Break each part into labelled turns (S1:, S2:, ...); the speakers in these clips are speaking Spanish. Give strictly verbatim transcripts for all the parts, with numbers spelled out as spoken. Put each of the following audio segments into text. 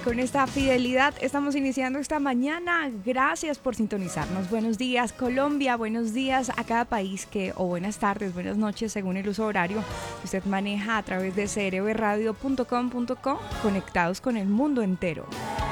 S1: con esta fidelidad estamos iniciando esta mañana. Gracias por sintonizarnos. Buenos días Colombia, buenos días a cada país que, o buenas tardes, buenas noches según el uso horario que usted maneja a través de c r b radio punto com punto co, conectados con el mundo entero.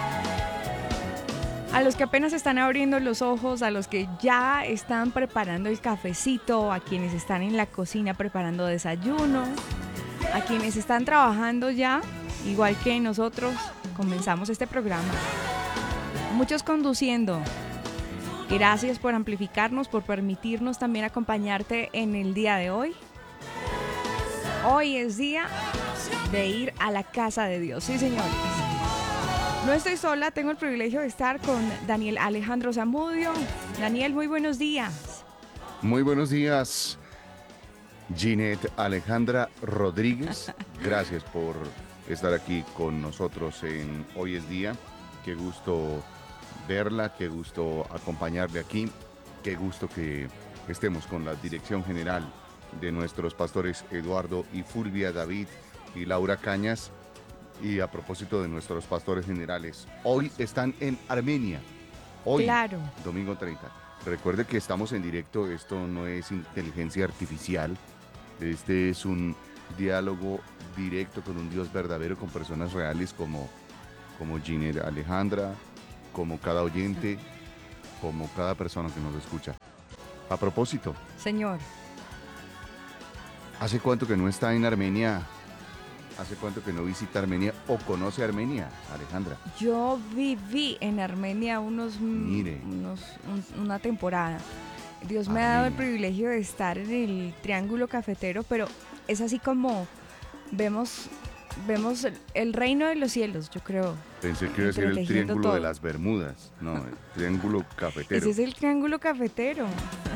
S1: A los que apenas están abriendo los ojos, a los que ya están preparando el cafecito, a quienes están en la cocina preparando desayuno, a quienes están trabajando ya, igual que nosotros, comenzamos este programa. Muchos conduciendo. Gracias por amplificarnos, por permitirnos también acompañarte en el día de hoy. Hoy es día de ir a la casa de Dios, sí señores. No estoy sola, tengo el privilegio de estar con Daniel Alejandro Zamudio. Daniel, muy buenos días.
S2: Muy buenos días, Ginette Alejandra Rodríguez. Gracias por estar aquí con nosotros en Hoy es Día. Qué gusto verla, qué gusto acompañarle aquí, qué gusto que estemos con la dirección general de nuestros pastores Eduardo y Fulvia David y Laura Cañas. Y a propósito de nuestros pastores generales, hoy están en Armenia, hoy,
S1: claro.
S2: domingo treinta. Recuerde que estamos en directo, esto no es inteligencia artificial, este es un diálogo directo con un Dios verdadero, con personas reales como, como Ginette Alejandra, como cada oyente, como cada persona que nos escucha. A propósito,
S1: señor,
S2: ¿hace cuánto que no está en Armenia? ¿Hace cuánto que no visita Armenia o conoce Armenia, Alejandra?
S1: Yo viví en Armenia unos,
S2: Mire.
S1: unos un, una temporada. Dios me
S2: Armenia.
S1: ha dado el privilegio de estar en el Triángulo Cafetero, pero es así como vemos, vemos el, el reino de los cielos, yo creo.
S2: Pensé que iba a decir el Triángulo
S1: todo.
S2: de las Bermudas. No, el Triángulo Cafetero.
S1: Ese es el Triángulo Cafetero.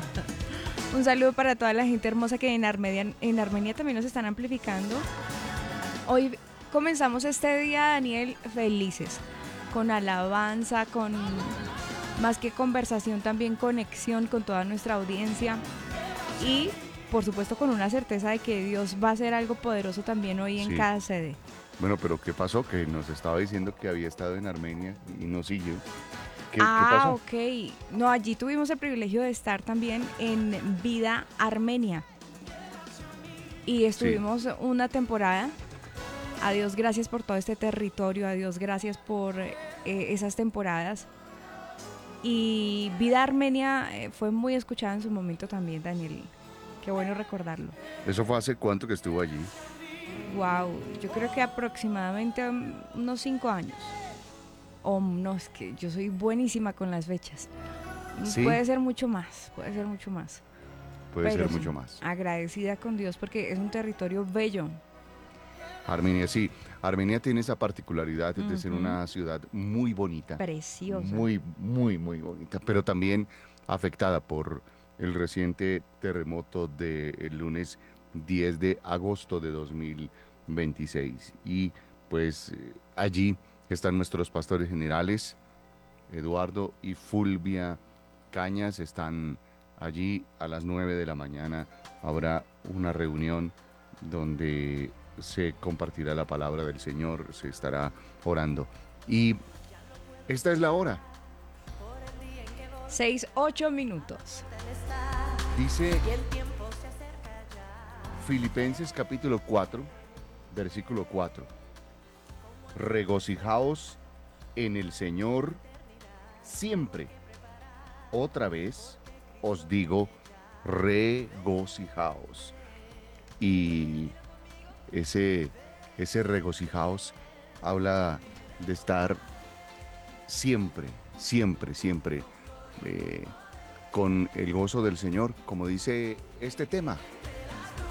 S1: Un saludo para toda la gente hermosa que en Armenia, en Armenia también nos están amplificando. Hoy comenzamos este día, Daniel, felices, con alabanza, con más que conversación, también conexión con toda nuestra audiencia y, por supuesto, con una certeza de que Dios va a hacer algo poderoso también hoy en
S2: Sí.
S1: cada sede.
S2: Bueno, pero ¿qué pasó? Que nos estaba diciendo que había estado en Armenia y no siguió. ¿Qué,
S1: ah,
S2: ¿qué pasó?
S1: ok. No, allí tuvimos el privilegio de estar también en Vida Armenia y estuvimos sí. una temporada. A Dios gracias por todo este territorio, a Dios gracias por eh, esas temporadas. Y Vida Armenia eh, fue muy escuchada en su momento también, Daniel. Qué bueno recordarlo.
S2: ¿Eso fue hace cuánto que estuvo allí?
S1: Wow, yo creo que aproximadamente um, unos cinco años. O oh, no, es que yo soy buenísima con las fechas. ¿Sí? Puede ser mucho más, puede ser mucho más.
S2: Puede
S1: Pero
S2: ser
S1: sí,
S2: mucho más.
S1: Agradecida con Dios porque es un territorio bello.
S2: Armenia, sí. Armenia tiene esa particularidad de
S1: Uh-huh.
S2: ser una ciudad muy bonita.
S1: Preciosa.
S2: Muy, muy, muy bonita, pero también afectada por el reciente terremoto del lunes diez de agosto de dos mil veintiséis. Y pues allí están nuestros pastores generales, Eduardo y Fulvia Cañas, están allí a las nueve de la mañana. Habrá una reunión donde se compartirá la palabra del Señor, se estará orando. Y esta es la hora.
S1: Seis, ocho minutos.
S2: Dice Filipenses capítulo cuatro, versículo cuatro. Regocijaos en el Señor siempre. Otra vez os digo, regocijaos. Y ese, ese regocijaos habla de estar siempre, siempre, siempre eh, con el gozo del Señor, como dice este tema,